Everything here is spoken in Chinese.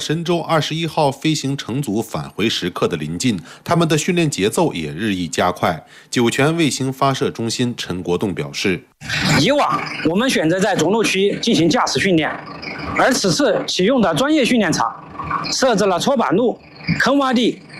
神舟21号飞行乘组返回时刻的临近，他们的训练节奏也日益加快。酒泉卫星发射中心陈国栋表示：“ 以往我们选择在中路区进行驾驶训练，而此次启用的专业训练场设置了搓板路、坑洼地、